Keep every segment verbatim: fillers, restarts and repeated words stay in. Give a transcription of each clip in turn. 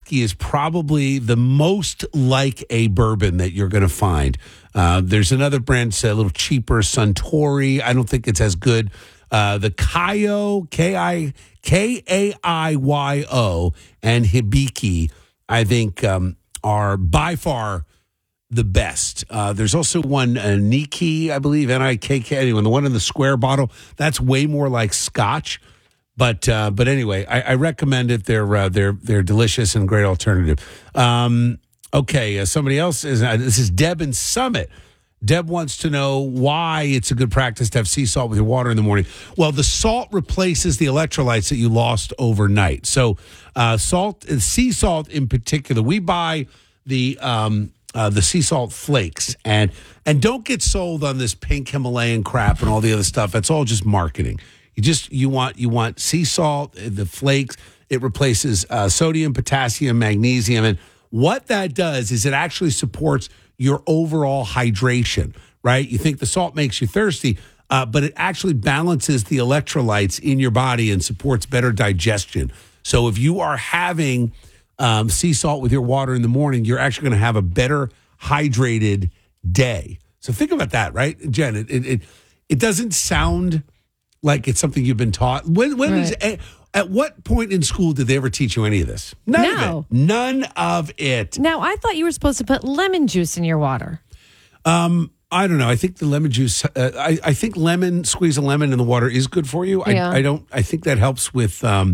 whiskey is probably the most like a bourbon that you're going to find. Uh, there's another brand that's a little cheaper, Suntory. I don't think it's as good. Uh, the Kayo, K I K A I Y O, and Hibiki, I think, um, are by far the best. Uh, there's also one, uh, Nikki, I believe, N I K K. Anyway, the one in the square bottle, that's way more like Scotch. But uh, but anyway, I, I recommend it. They're uh, they're they're delicious and great alternative. Um, okay, uh, somebody else is. Uh, this is Deb in Summit. Deb wants to know why it's a good practice to have sea salt with your water in the morning. Well, the salt replaces the electrolytes that you lost overnight. So uh, salt, sea salt in particular, we buy the. Um, Uh, the sea salt flakes, and and don't get sold on this pink Himalayan crap and all the other stuff. That's all just marketing. You just you want you want sea salt, the flakes. It replaces uh, sodium, potassium, magnesium, and what that does is it actually supports your overall hydration. Right? You think the salt makes you thirsty, uh, but it actually balances the electrolytes in your body and supports better digestion. So if you are having Um, sea salt with your water in the morning, you're actually going to have a better hydrated day. So think about that, right, Jen? It it it, it doesn't sound like it's something you've been taught. When when right. is, at what point in school did they ever teach you any of this? None no. of it. None of it. Now, I thought you were supposed to put lemon juice in your water. Um, I don't know. I think the lemon juice. Uh, I I think lemon squeeze a lemon in the water is good for you. Yeah. I I don't. I think that helps with um,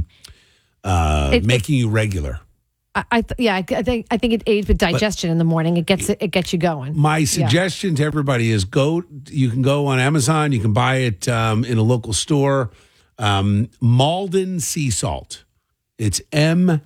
uh, it, making you regular. I, I th- yeah, I think I think it aids with digestion but, in the morning. It gets it, it gets you going. My suggestion yeah. to everybody is go. You can go on Amazon. You can buy it um, in a local store. Um, Malden sea salt. It's M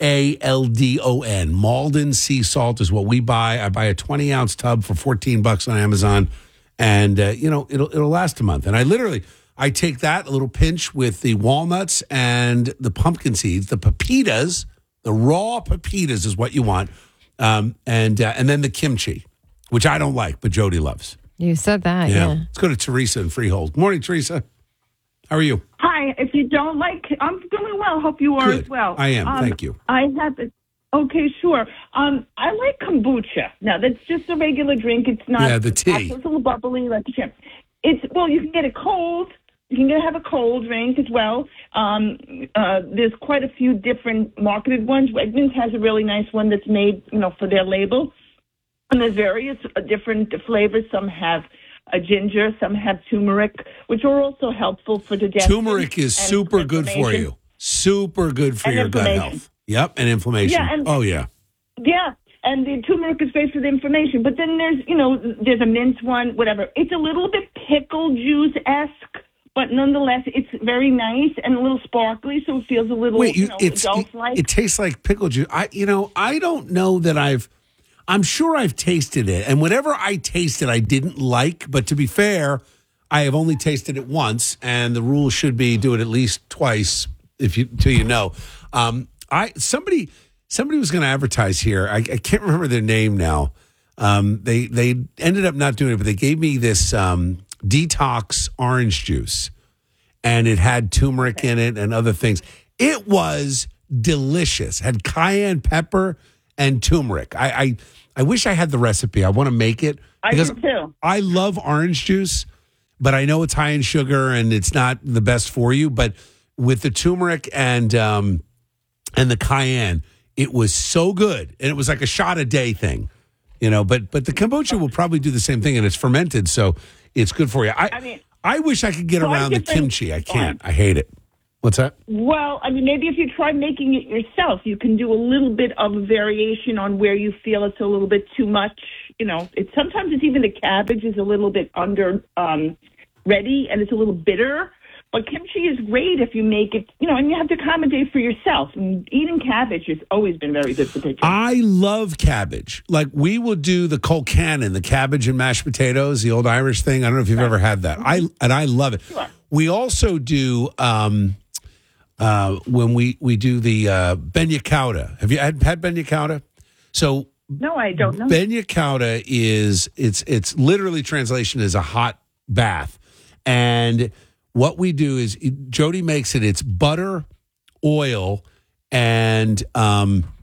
A L D O N. Malden sea salt is what we buy. I buy a twenty ounce tub for fourteen bucks on Amazon, and uh, you know it'll it'll last a month. And I literally I take that a little pinch with the walnuts and the pumpkin seeds, the pepitas. The raw pepitas is what you want, um, and uh, and then the kimchi, which I don't like, but Jody loves. You said that, yeah. yeah. Let's go to Teresa in Freehold. Good morning, Teresa. How are you? Hi. If you don't like, I'm doing well. Hope you are Good. as well. I am. Um, Thank you. I have it. Okay, sure. Um, I like kombucha. Now, that's just a regular drink. It's not. Yeah, the tea. It's a little bubbly, like a champ. It's well, you can get it cold. You can get, have a cold drink as well. Um, uh, there's quite a few different marketed ones. Wegmans has a really nice one that's made, you know, for their label. And there's various uh, different flavors. Some have a ginger, some have turmeric, which are also helpful for digestion. Turmeric is super good for you. Super good for and your gut health. Yep, and inflammation. Yeah, and, oh, yeah. Yeah, and the turmeric is great for the inflammation. But then there's, you know, there's a mint one, whatever. It's a little bit pickle juice-esque. But nonetheless, it's very nice and a little sparkly, so it feels a little, Wait, you, you know, it's, adult-like. It, it tastes like pickle juice. I, you know, I don't know that I've. I'm sure I've tasted it, and whatever I tasted, I didn't like. But to be fair, I have only tasted it once, and the rule should be do it at least twice if you till you know. Um, I somebody somebody was going to advertise here. I, I can't remember their name now. Um, they they ended up not doing it, but they gave me this. Um, detox orange juice, and it had turmeric in it and other things. It was delicious. Had cayenne pepper and turmeric. I I, I wish I had the recipe. I want to make it because I do too. I love orange juice, but I know it's high in sugar and it's not the best for you. But with the turmeric and um and the cayenne, it was so good, and it was like a shot a day thing, you know. But but the kombucha will probably do the same thing, and it's fermented, so. It's good for you. I, I mean, I wish I could get around the kimchi. I can't. I hate it. What's that? Well, I mean, maybe if you try making it yourself, you can do a little bit of a variation on where you feel it's a little bit too much. You know, it's sometimes it's even the cabbage is a little bit under um, ready and it's a little bitter. But kimchi is great if you make it, you know, and you have to accommodate for yourself. And eating cabbage has always been very good for pictures. I love cabbage. Like, we will do the colcannon, the cabbage and mashed potatoes, the old Irish thing. I don't know if you've right. ever had that. I And I love it. Sure. We also do, um, uh, when we, we do the uh, benya cauda. Have you had, had benya cauda? So, no, I don't know. Benya cauda is, it's, it's literally translation is a hot bath. And what we do is Jody makes it. It's butter, oil, and um,